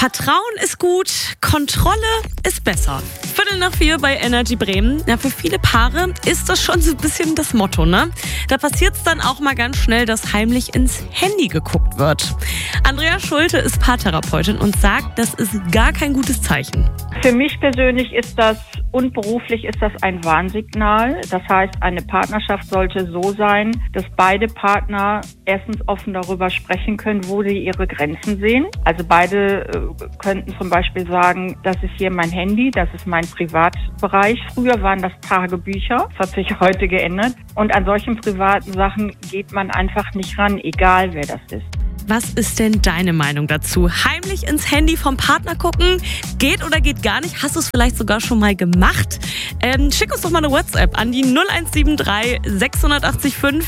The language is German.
Vertrauen ist gut, Kontrolle ist besser. 3:15 bei Energy Bremen. Ja, für viele Paare ist das schon so ein bisschen das Motto, ne? Da passiert es dann auch mal ganz schnell, dass heimlich ins Handy geguckt wird. Andrea Schulte ist Paartherapeutin und sagt, das ist gar kein gutes Zeichen. Für mich persönlich ist das und beruflich ist das ein Warnsignal. Das heißt, eine Partnerschaft sollte so sein, dass beide Partner erstens offen darüber sprechen können, wo sie ihre Grenzen sehen. Also beide könnten zum Beispiel sagen, das ist hier mein Handy, das ist mein Privatbereich. Früher waren das Tagebücher, das hat sich heute geändert. Und an solchen privaten Sachen geht man einfach nicht ran, egal wer das ist. Was ist denn deine Meinung dazu? Heimlich ins Handy vom Partner gucken? Geht oder geht gar nicht? Hast du es vielleicht sogar schon mal gemacht? Schick uns doch mal eine WhatsApp an die 0173 680 5